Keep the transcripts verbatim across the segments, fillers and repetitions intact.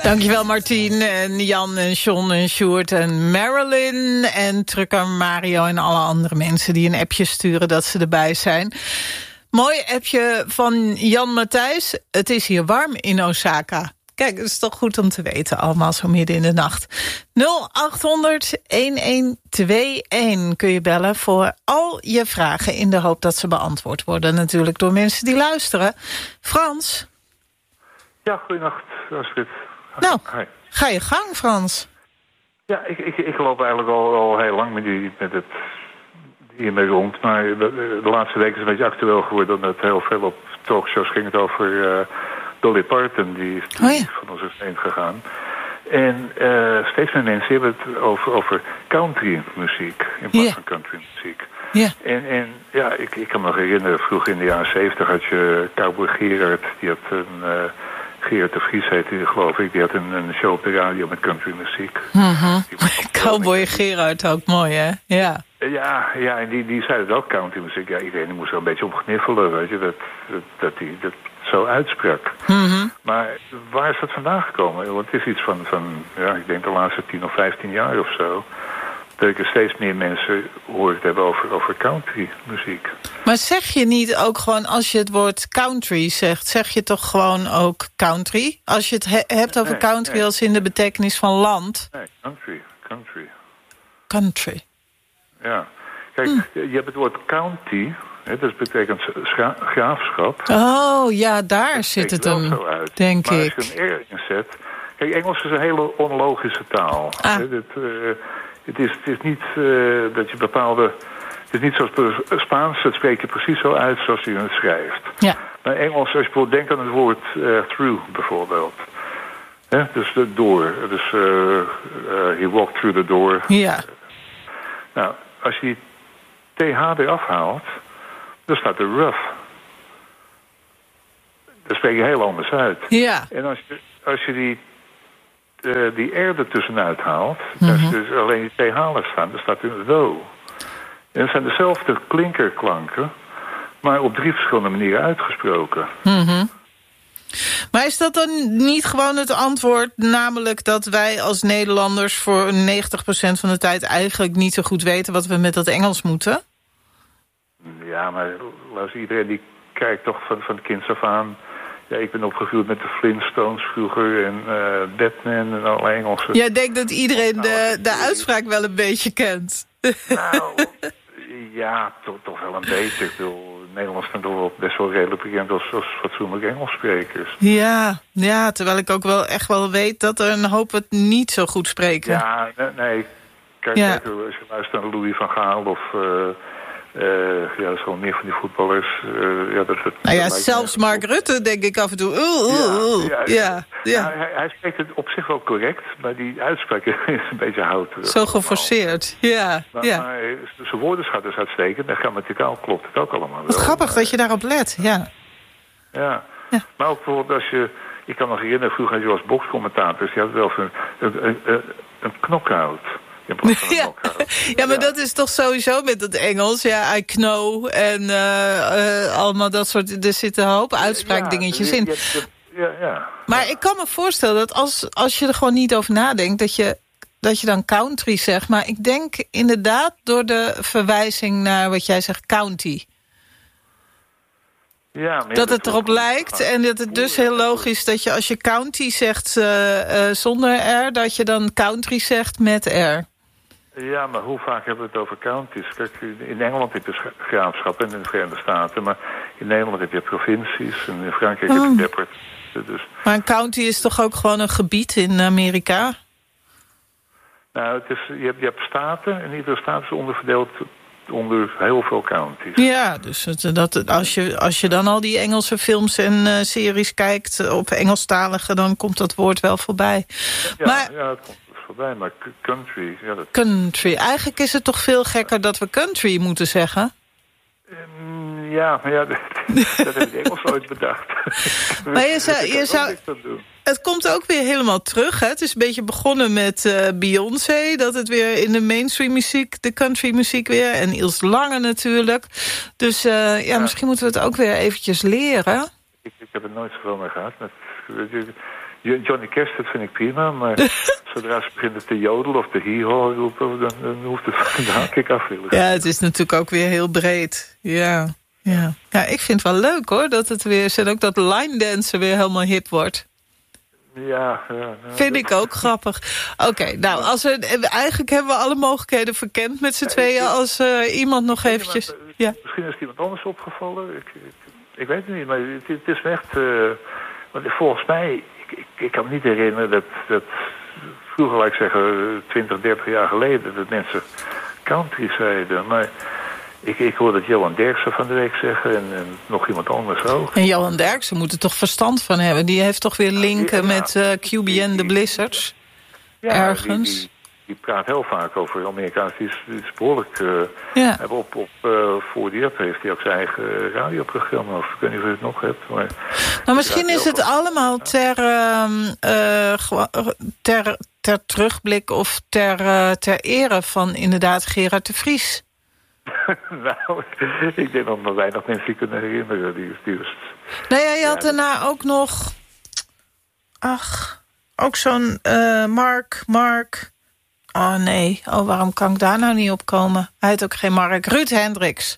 Dankjewel Martien en Jan en John en Sjoerd en Marilyn en trucker Mario en alle andere mensen die een appje sturen dat ze erbij zijn. Mooi appje van Jan Matthijs. Het is hier warm in Osaka. Kijk, het is toch goed om te weten allemaal zo midden in de nacht. nul acht honderd een een twee een kun je bellen voor al je vragen in de hoop dat ze beantwoord worden. Natuurlijk door mensen die luisteren. Frans? Ja, goedenacht, Astrid. Nou, Hi. ga je gang, Frans. Ja, ik, ik, ik loop eigenlijk al, al heel lang met, die, met het hiermee rond. Maar de, de laatste weken is het een beetje actueel geworden. Omdat het heel veel op talkshows ging het over uh, Dolly Parton. Die is oh ja. van ons heen gegaan. En uh, steeds meer mensen hebben het over, over country muziek in plaats ja. van country muziek. Ja. En, en ja, ik, ik kan me nog herinneren, vroeger in de jaren zeventig had je Cowboy Gerard, die had een... Uh, Gerard de Vries heette die, geloof ik. Die had een, een show op de radio met countrymuziek. Mm-hmm. Cowboy Gerard ook mooi, hè? Ja, ja, ja en die, die zei het ook, countrymuziek. Ja, iedereen die moest er een beetje om gniffelen, weet je. Dat dat, dat die dat zo uitsprak. Mm-hmm. Maar waar is dat vandaan gekomen? Want het is iets van, van, ja, ik denk de laatste tien of vijftien jaar of zo. Dat ik er steeds meer mensen hoor het hebben over, over countrymuziek. Maar zeg je niet ook gewoon, als je het woord country zegt, zeg je toch gewoon ook country? Als je het he- hebt over nee, country nee. als in de betekenis van land. Nee, country, country. Country. Ja. Kijk, hm. je hebt het woord county, hè, dat betekent scha- graafschap. Oh, ja, daar dat zit het hem, denk maar ik. Maar als je een R inzet... Kijk, Engels is een hele onlogische taal. Ah. Hè, het, uh, het, is, het is niet uh, dat je bepaalde... Het is niet zoals Spaans, dat spreek je precies zo uit zoals je het schrijft. Ja. Maar Engels, als je bijvoorbeeld denkt aan het woord uh, through, bijvoorbeeld. Hè, dus de door. Dus uh, uh, he walked through the door. Ja. Nou, als je die T H eraf haalt, dan staat er rough. Dat spreek je heel anders uit. Ja. En als je, als je die, uh, die R ertussenuit haalt, mm-hmm. als je dus alleen die T H laat staan, dan staat er though. En het zijn dezelfde klinkerklanken, maar op drie verschillende manieren uitgesproken. Mm-hmm. Maar is dat dan niet gewoon het antwoord, namelijk dat wij als Nederlanders voor negentig procent van de tijd eigenlijk niet zo goed weten wat we met dat Engels moeten? Ja, maar als iedereen die kijkt toch van, van het kind af aan. Ja, ik ben opgegroeid met de Flintstones vroeger en uh, Batman en alle Engelse. Jij denkt dat iedereen de, de uitspraak wel een beetje kent. Nou, ja, toch, toch wel een beetje. Ik bedoel, Nederlands zijn toch wel best wel redelijk bekend als, als fatsoenlijk Engels sprekers. Ja, ja, terwijl ik ook wel echt wel weet dat er een hoop het niet zo goed spreken. Ja, nee, nee. Kijk, ja. kijk, als je luistert naar Louis van Gaal of... Uh, Uh, ja, dat is gewoon meer van die voetballers. Uh, ja, dat, dat, nou ja, dat zelfs Mark Rutte denk ik af en toe. Uh, uh, uh. Ja, ja, ja. ja. Nou, hij, hij spreekt het op zich wel correct, maar die uitspraak is een beetje houten. Zo geforceerd, ja. Maar, ja. maar zijn woordenschat is uitstekend en grammaticaal klopt het ook allemaal wel. Wat grappig maar, dat je daarop let, ja. ja. Ja, maar ook bijvoorbeeld als je... Ik kan nog herinneren, vroeger had je als bokscommentator, dus je had wel een, een, een, een knock-out. Ja. ja, maar ja. dat is toch sowieso met het Engels. Ja, I know en uh, uh, allemaal dat soort... Er zitten een hoop uitspraakdingetjes ja, in. Ja, ja, ja. Maar ik kan me voorstellen dat als, als je er gewoon niet over nadenkt... Dat je, dat je dan country zegt. Maar ik denk inderdaad door de verwijzing naar wat jij zegt, county... Ja, dat het erop lijkt en dat het dus heel logisch dat je als je county zegt uh, uh, zonder R... dat je dan country zegt met R. Ja, maar hoe vaak hebben we het over counties? Kijk, in Engeland heb je graafschap en in de Verenigde Staten... maar in Nederland heb je provincies en in Frankrijk oh. heb je departementen. Dus... Maar een county is toch ook gewoon een gebied in Amerika? Nou, het is, je, hebt, je hebt staten en iedere staat is onderverdeeld... onder heel veel counties. Ja, dus het, dat, als, je, als je dan al die Engelse films en uh, series kijkt... op Engelstalige, dan komt dat woord wel voorbij. Ja, maar, ja het komt voorbij, maar country... Ja, dat... Country. Eigenlijk is het toch veel gekker dat we country moeten zeggen? Um, ja, maar ja, dat, dat heb ik Engels ooit bedacht. Maar je zou... Je zou... Het komt ook weer helemaal terug. Hè? Het is een beetje begonnen met uh, Beyoncé. Dat het weer in de mainstream muziek, de country muziek weer. En Ils Lange natuurlijk. Dus uh, ja, ja, misschien moeten we het ook weer eventjes leren. Ik, ik heb er nooit zoveel mee gehad. Met, je, Johnny Cash, dat vind ik prima, maar zodra ze beginnen te jodelen of te hee-haw roepen, dan, dan hoeft het, dan haak ik af. Ja, het is natuurlijk ook weer heel breed. Ja, ja. Ja, ik vind het wel leuk hoor, dat het weer, en ook dat line dansen weer helemaal hip wordt. Ja, ja, ja. Vind ik ook grappig. Oké, okay, nou, als we, eigenlijk hebben we alle mogelijkheden verkend met z'n tweeën. Als uh, iemand nog eventjes... Iemand, ja. Misschien is iemand anders opgevallen. Ik, ik, ik weet het niet, maar het, het is me echt... Uh, want volgens mij, ik, ik, ik kan me niet herinneren dat, dat vroeger, laat ik zeggen, twintig, dertig jaar geleden, dat mensen country zeiden. Maar ik, ik hoorde het Johan Derksen van de week zeggen en, en nog iemand anders ook. En Johan Derksen moet er toch verstand van hebben? Die heeft toch weer linken ja, ja, met uh, Q B N de Blizzards? Ja, ergens. Die, die, die praat heel vaak over Amerikaans. Die is, die is behoorlijk... Uh, ja. Op, op uh, voor die app heeft hij ook zijn eigen radioprogramma. Of ik weet niet of je het nog hebt. Maar nou, misschien is het allemaal ter, uh, ter, ter terugblik of ter, uh, ter ere van inderdaad Gerard de Vries. Nou, ik denk dat er weinig mensen kunnen herinneren. Die, die was, nou ja, je had ja, daarna ook nog... Ach, ook zo'n uh, Mark, Mark... Oh nee, oh, waarom kan ik daar nou niet op komen? Hij heet ook geen Mark. Ruud Hendricks.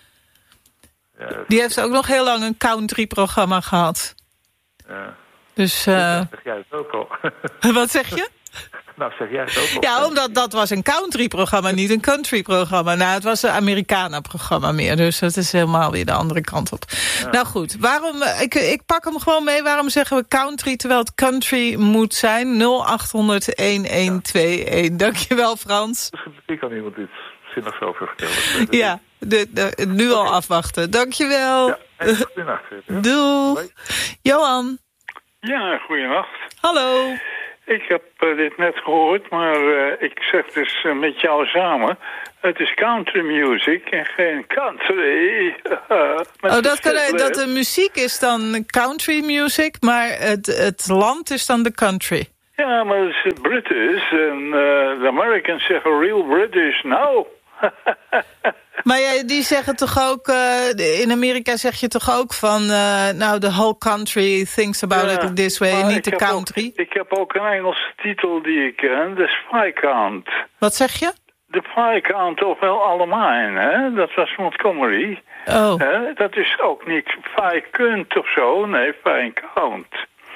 Ja, die heeft ook nog heel lang een country-programma gehad. Ja. Dus... Uh... zeg jij het ook al. Wat zeg je? Nou, zeg jij het ook al. Ja, omdat dat was een country-programma, niet een country-programma. Nou, het was een Americana-programma meer. Dus dat is helemaal weer de andere kant op. Ja. Nou goed, waarom, ik, ik pak hem gewoon mee. Waarom zeggen we country terwijl het country moet zijn? nul acht honderd een een twee een. Dankjewel, Frans. Ik kan iemand iets zinnigs over vertellen. Ja, de, de, nu al okay. afwachten. Dankjewel. Ja, en goedenacht. Ja. Doei. Johan. Ja, goedenacht. Hallo. Ik heb uh, dit net gehoord, maar uh, ik zeg dus uh, met jou samen... het is country music en geen country. Uh, oh, dat, kan, dat de muziek is dan country music, maar het, het land is dan de country. Ja, maar het is British en uh, de Americans zeggen real British now. Maar ja, die zeggen toch ook... Uh, in Amerika zeg je toch ook van... Uh, nou, the whole country thinks about ja, it this way, niet de country. Ook, ik heb ook een Engelse titel die ik ken, de Viscount. Wat zeg je? De Viscount of wel Allemaal, hè? Dat was Montgomery. Oh. Hè? Dat is ook niet Viscount of zo, nee, Viscount.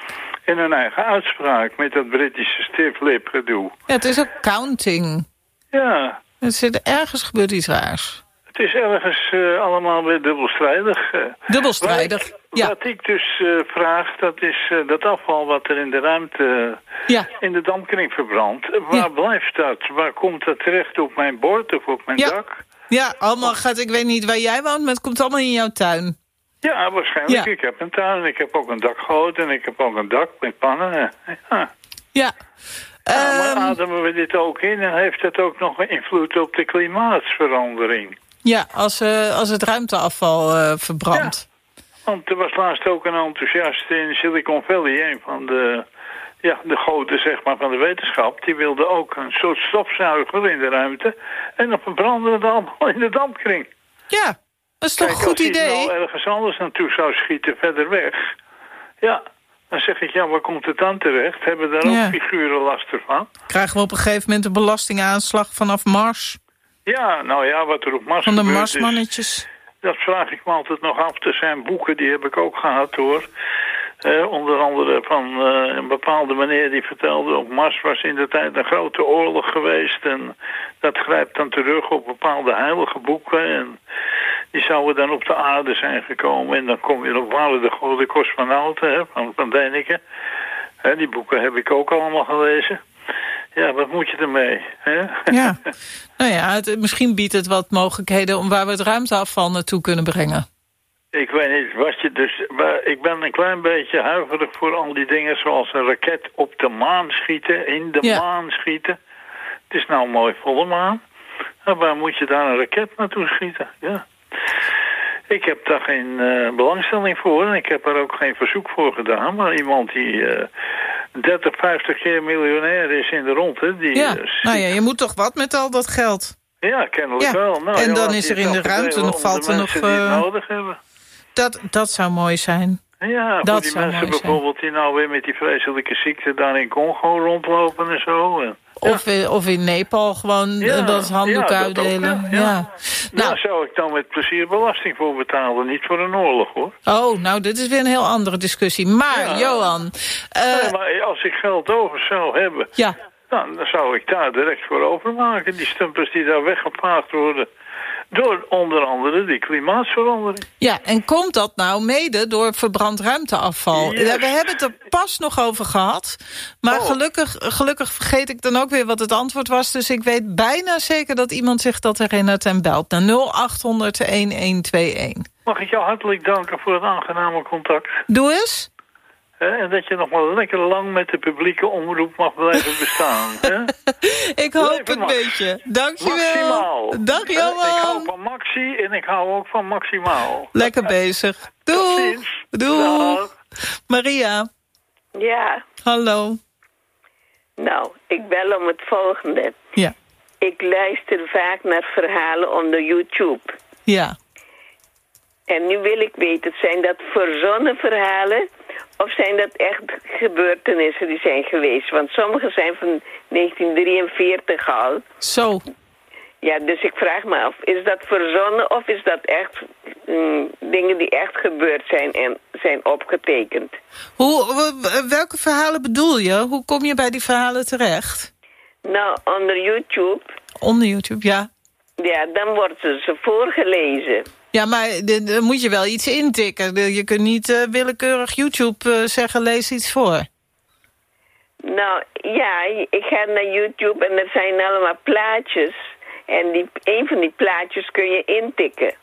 In een eigen uitspraak met dat Britische stiff-lip gedoe. Ja, het is ook counting. Ja. Het zit ergens gebeurt iets raars. Het is ergens uh, allemaal weer dubbelstrijdig. Uh. Dubbelstrijdig, ik, ja. Wat ik dus uh, vraag, dat is uh, dat afval wat er in de ruimte uh, ja. in de dampkring verbrandt. Waar ja. blijft dat? Waar komt dat terecht? Op mijn bord of op mijn ja. dak? Ja, allemaal gaat, ik weet niet waar jij woont, maar het komt allemaal in jouw tuin. Ja, waarschijnlijk. Ja. Ik heb een tuin, ik heb ook een dakgoot en ik heb ook een dak met pannen. Ja. Ja. Ja, maar ademen we dit ook in en heeft dat ook nog een invloed op de klimaatsverandering? Ja, als, uh, als het ruimteafval uh, verbrandt. Ja, want er was laatst ook een enthousiast in Silicon Valley, een van de, ja, de goden zeg maar, van de wetenschap. Die wilde ook een soort stofzuiger in de ruimte en dan verbranden we het allemaal in de dampkring. Ja, dat is toch Kijk, een goed idee? als je nou ergens anders naartoe zou schieten, verder weg, ja... Dan zeg ik, ja, waar komt het dan terecht? Hebben daar ja. ook figuren last van? Krijgen we op een gegeven moment een belastingaanslag vanaf Mars? Ja, nou ja, wat er op Mars Van de gebeurt Marsmannetjes? Is, dat vraag ik me altijd nog af. Er zijn boeken, die heb ik ook gehad hoor. Uh, onder andere van uh, een bepaalde meneer die vertelde... op Mars was in de tijd een grote oorlog geweest... en dat grijpt dan terug op bepaalde heilige boeken... en die zouden dan op de aarde zijn gekomen... en dan kom je op waren de, de kosmonauten hè, van, van Däniken. Hè, die boeken heb ik ook allemaal gelezen. Ja, wat moet je ermee? Hè? Ja, nou ja, het, misschien biedt het wat mogelijkheden... om waar we het ruimteafval naartoe kunnen brengen. Ik weet niet wat je dus... Ik ben een klein beetje huiverig voor al die dingen... zoals een raket op de maan schieten, in de ja. maan schieten. Het is nou mooi volle maan. En waar moet je daar een raket naartoe schieten? Ja. Ik heb daar geen uh, belangstelling voor... en ik heb er ook geen verzoek voor gedaan... maar iemand die uh, dertig, vijftig keer miljonair is in de ronde... Die, ja, uh, nou ja, je moet toch wat met al dat geld? Ja, kennelijk ja. wel. Nou, en ja, dan is er in de ruimte nog valt er nog... Die uh, het nodig hebben. Dat, dat zou mooi zijn. Ja, voor Dat die zou mensen mooi zijn. bijvoorbeeld die nou weer met die vreselijke ziekte daar in Congo rondlopen en zo. En, Of, in, of in Nepal gewoon Ja, ja, dat handdoek ja, dat uitdelen. ook, ja, ja. ja. Nou, Daar zou ik dan met plezier belasting voor betalen. Niet voor een oorlog, hoor. oh, nou, dit is weer een heel andere discussie. Maar, Ja. Johan... Uh, nee, maar als ik geld over zou hebben... Ja. Dan, dan zou ik daar direct voor overmaken. Die stumpers die daar weggepaard worden... door onder andere die klimaatsverandering. Ja, en komt dat nou mede door verbrand ruimteafval? Yes. Ja, we hebben het er pas nog over gehad. Maar Oh. gelukkig, gelukkig vergeet ik dan ook weer wat het antwoord was. Dus ik weet bijna zeker dat iemand zich dat herinnert en belt naar nul acht honderd elf tweeënhalf. Mag ik jou hartelijk danken voor het aangename contact. Doe eens. Hè? En dat je nog maar lekker lang met de publieke omroep mag blijven bestaan. Hè? Ik hoop Leven het Max. beetje. Dankjewel. Maximaal. Dag, Hè? Ik hou Johan. van Maxi en ik hou ook van Maximaal. Lekker bezig. Tot Doei. ziens. Doei. Dag. Maria, Ja, hallo. nou, ik bel om het volgende. Ja, Ik luister vaak naar verhalen onder YouTube. ja. En nu wil ik weten, zijn dat verzonnen verhalen... of zijn dat echt gebeurtenissen die zijn geweest? Want sommige zijn van negentien drieënveertig al. Zo. Ja, dus ik vraag me af, is dat verzonnen of is dat echt mm, dingen die echt gebeurd zijn en zijn opgetekend? Hoe, w- welke verhalen bedoel je? Hoe kom je bij die verhalen terecht? Nou, onder YouTube, Onder YouTube, ja. ja, dan worden ze voorgelezen. Ja, maar de- dan moet je wel iets intikken. De- Je kunt niet uh, willekeurig YouTube uh, zeggen, lees iets voor. Nou, ja, ik ga naar YouTube en er zijn allemaal plaatjes. En die, een van die plaatjes kun je intikken.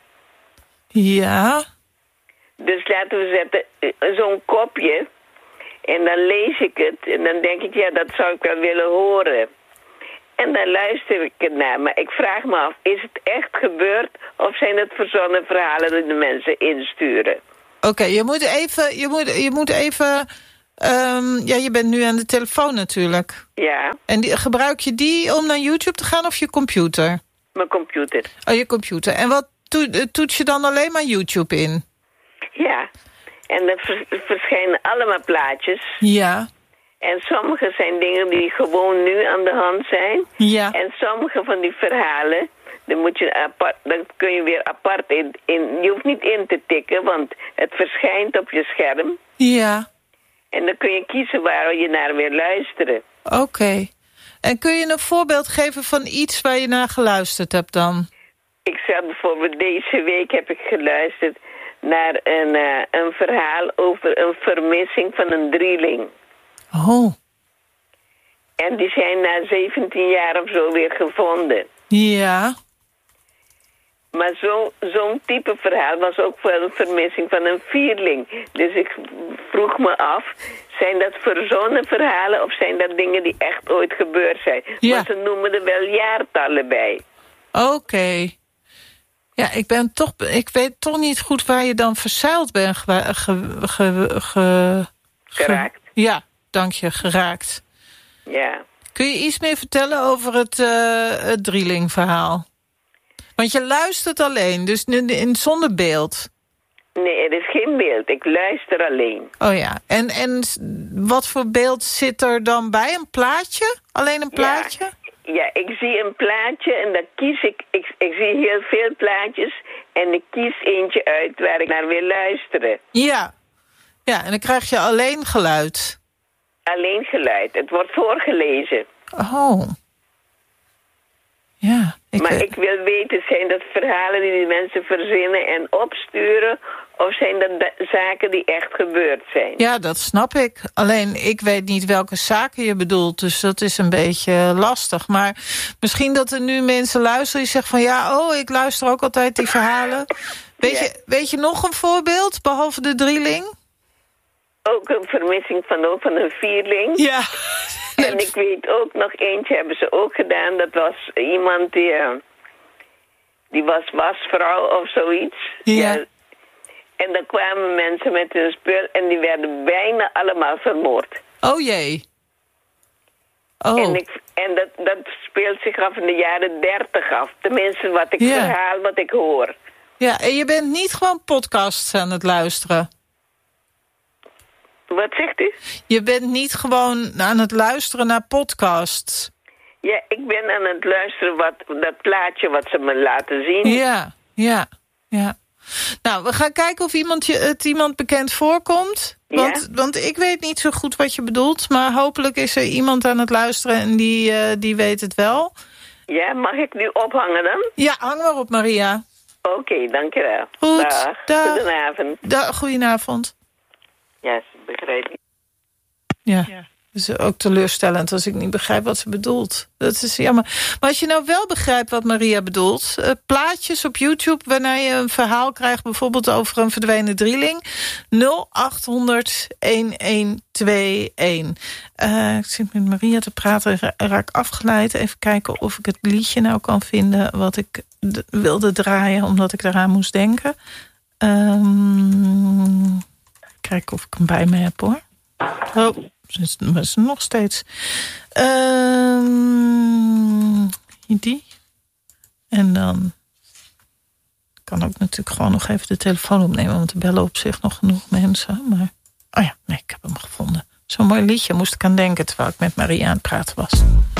Ja. Dus laten we zetten, eh, zo'n kopje. En dan lees ik het. En dan denk ik, ja, dat zou ik wel willen horen. En dan luister ik ernaar. Maar ik vraag me af, is het echt gebeurd? Of zijn het verzonnen verhalen die de mensen insturen? Oké, okay, je moet even... Je moet, je moet even um, ja, je bent nu aan de telefoon natuurlijk. Ja. En die, gebruik je die om naar YouTube te gaan of je computer? Mijn computer. Oh, je computer. En wat to, toets je dan alleen maar YouTube in? Ja. En er vers- verschijnen allemaal plaatjes. Ja. En sommige zijn dingen die gewoon nu aan de hand zijn. Ja. En sommige van die verhalen, dan, moet je apart, dan kun je weer apart in, in... Je hoeft niet in te tikken, want het verschijnt op je scherm. Ja. En dan kun je kiezen waar je naar wil luisteren. Oké. Okay. En kun je een voorbeeld geven van iets waar je naar geluisterd hebt dan? Ik zou bijvoorbeeld deze week heb ik geluisterd naar een, uh, een verhaal over een vermissing van een drieling. Oh. En die zijn na zeventien jaar of zo weer gevonden. Ja. Maar zo, zo'n type verhaal was ook wel een vermissing van een vierling. Dus ik vroeg me af, zijn dat verzonnen verhalen of zijn dat dingen die echt ooit gebeurd zijn? Ja. Maar ze noemen er wel jaartallen bij. Oké. Okay. Ja, ik ben toch, ik weet toch niet goed waar je dan verzeild bent ge, ge, ge, ge, Geraakt. Ge, ja, dank je, geraakt. Ja. Kun je iets meer vertellen over het, uh, het drielingverhaal? Want je luistert alleen, dus in, in, zonder beeld. Nee, er is geen beeld. Ik luister alleen. Oh ja, en, en wat voor beeld zit er dan bij? Een plaatje? Alleen een plaatje? Ja, ja, ik zie een plaatje en dan kies ik, ik... Ik zie heel veel plaatjes en ik kies eentje uit waar ik naar wil luisteren. Ja, ja, en dan krijg je alleen geluid. Alleen geluid. Het wordt voorgelezen. Oh. Ja. Ik maar weet... ik wil weten, zijn dat verhalen die de mensen verzinnen en opsturen... of zijn dat de zaken die echt gebeurd zijn? Ja, dat snap ik. Alleen, ik weet niet welke zaken je bedoelt, dus dat is een beetje lastig. Maar misschien dat er nu mensen luisteren die zeggen van... ja, oh, ik luister ook altijd die verhalen. Weet, ja. je, weet je nog een voorbeeld, behalve de drieling? Ook een vermissing van, ook van een vierling. Ja. En ik weet ook nog eentje, hebben ze ook gedaan. Dat was iemand die... Uh, die was wasvrouw of zoiets. Ja. ja. En dan kwamen mensen met hun spul en die werden bijna allemaal vermoord. Oh jee. Oh. En, ik, en dat, dat speelt zich af in de jaren dertig af. Tenminste, wat ik ja. verhaal, wat ik hoor. Ja, en je bent niet gewoon podcasts aan het luisteren? Wat zegt u? Je bent niet gewoon aan het luisteren naar podcasts. Ja, ik ben aan het luisteren wat dat plaatje wat ze me laten zien. Ja, ja, ja. Nou, we gaan kijken of iemand je, het iemand bekend voorkomt. Want, Ja? want ik weet niet zo goed wat je bedoelt. Maar hopelijk is er iemand aan het luisteren en die, uh, die weet het wel. Ja, mag ik nu ophangen dan? Ja, hang maar op, Maria. Oké, okay, dankjewel. Goed, dag. dag. Goedenavond. Da- goedenavond. Ja, ze begrijpt niet. Ja. ja. Dat is ook teleurstellend als ik niet begrijp wat ze bedoelt. Dat is jammer. Maar als je nou wel begrijpt wat Maria bedoelt... Uh, plaatjes op YouTube wanneer je een verhaal krijgt... bijvoorbeeld over een verdwenen drieling... nul acht honderd een een twee een. Uh, ik zit met Maria te praten, ra- raak afgeleid. Even kijken of ik het liedje nou kan vinden... wat ik d- wilde draaien, omdat ik eraan moest denken. Um, kijken of ik hem bij me heb, hoor. Oh... Dat is nog steeds. Um, die. En dan kan ook natuurlijk gewoon nog even de telefoon opnemen. Want er bellen op zich nog genoeg mensen. Maar, oh ja, nee, ik heb hem gevonden. Zo'n mooi liedje moest ik aan denken terwijl ik met Maria aan het praten was.